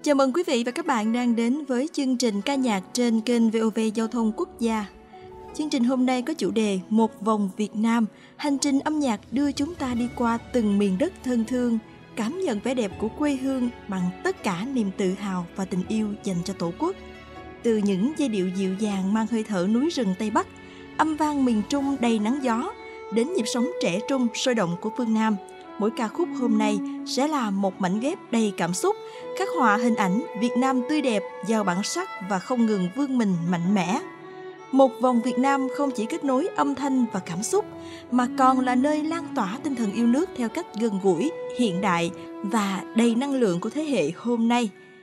Chào mừng quý vị và các bạn đang đến với chương trình ca nhạc trên kênh VOV Giao thông Quốc gia. Chương trình hôm nay có chủ đề Một vòng Việt Nam, hành trình âm nhạc đưa chúng ta đi qua từng miền đất thân thương, cảm nhận vẻ đẹp của quê hương bằng tất cả niềm tự hào và tình yêu dành cho Tổ quốc. Từ những giai điệu dịu dàng mang hơi thở núi rừng Tây Bắc, âm vang miền Trung đầy nắng gió, đến nhịp sống trẻ trung sôi động của phương Nam, mỗi ca khúc hôm nay sẽ là một mảnh ghép đầy cảm xúc, khắc họa hình ảnh Việt Nam tươi đẹp, giàu bản sắc và không ngừng vươn mình mạnh mẽ. Một vòng Việt Nam không chỉ kết nối âm thanh và cảm xúc, mà còn là nơi lan tỏa tinh thần yêu nước theo cách gần gũi, hiện đại và đầy năng lượng của thế hệ hôm nay.